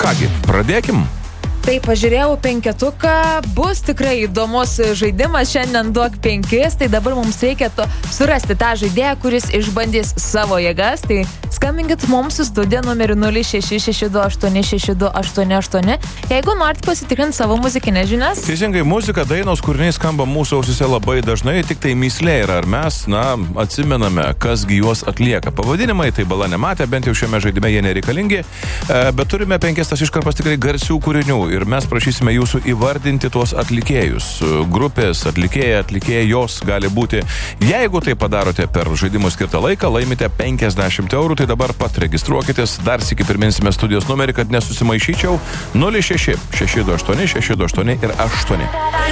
kągi, pradėkim. Tai pažiūrėjau penketuką, bus tikrai įdomus žaidimas, šiandien duok 5, tai dabar mums reikia surasti tą žaidėją, kuris išbandys savo jėgas, tai skambinkit mums į studiją numeriu 0662862888, jeigu norit pasitikrinti savo muzikinės žinias. Teisingai, muzika, dainos, kūriniai skamba mūsų ausise labai dažnai, tik tai mįslė yra, ar mes, atsimename, kasgi juos atlieka. Pavadinimai tai bala nematė, bent jau šiame žaidime jie nereikalingi, bet turime 5 tas iškarpas tikrai garsių kūrinių. Ir mes prašysime jūsų įvardinti tuos atlikėjus. Grupės, atlikėjos gali būti. Jeigu tai padarote per žaidimų skirtą laiką, laimite 50 eurų. Tai dabar pat registruokitės. Dar sykį priminsime studijos numerį, kad nesusimaišyčiau. 06 628 628 ir 8.